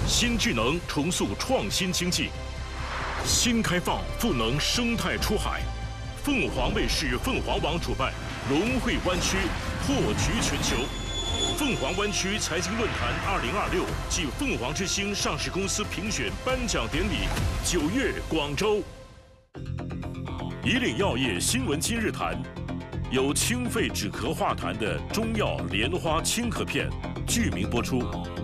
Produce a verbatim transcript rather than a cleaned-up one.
新智能重塑创新经济，新开放赋能生态出海。凤凰卫视、凤凰网主办融汇湾区，破局全球。凤凰湾区财经论坛二零二六暨凤凰之星上市公司评选颁奖典礼，九月广州。以岭药业新闻今日谈，有清肺止咳化痰的中药莲花清咳片，剧名播出。